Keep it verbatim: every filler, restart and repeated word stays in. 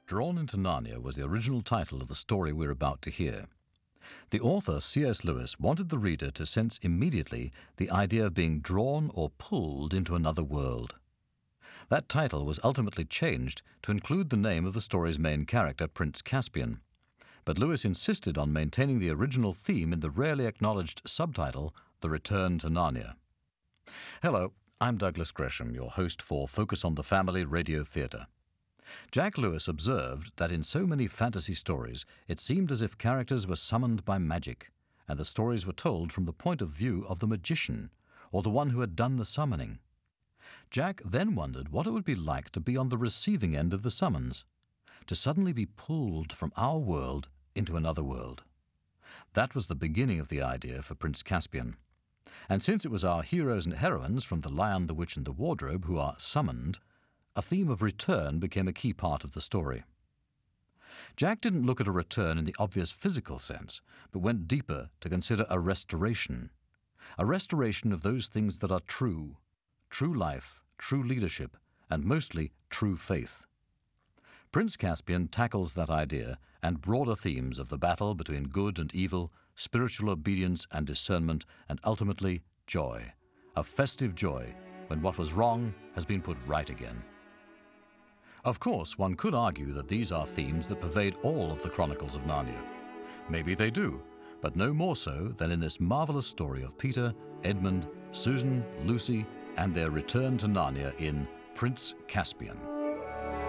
Drawn into Narnia was the original title of the story we're about to hear. The author, C S Lewis, wanted the reader to sense immediately the idea of being drawn or pulled into another world. That title was ultimately changed to include the name of the story's main character, Prince Caspian. But Lewis insisted on maintaining the original theme in the rarely acknowledged subtitle, The Return to Narnia. Hello, I'm Douglas Gresham, your host for Focus on the Family Radio Theatre. Jack Lewis observed that in so many fantasy stories, it seemed as if characters were summoned by magic, and the stories were told from the point of view of the magician, or the one who had done the summoning. Jack then wondered what it would be like to be on the receiving end of the summons, to suddenly be pulled from our world into another world. That was the beginning of the idea for Prince Caspian. And since it was our heroes and heroines from The Lion, the Witch and the Wardrobe who are summoned, a theme of return became a key part of the story. Jack didn't look at a return in the obvious physical sense, but went deeper to consider a restoration. A restoration of those things that are true, true life, true leadership, and mostly true faith. Prince Caspian tackles that idea and broader themes of the battle between good and evil, spiritual obedience and discernment, and ultimately joy, a festive joy when what was wrong has been put right again. Of course, one could argue that these are themes that pervade all of the Chronicles of Narnia. Maybe they do, but no more so than in this marvelous story of Peter, Edmund, Susan, Lucy, and their return to Narnia in Prince Caspian.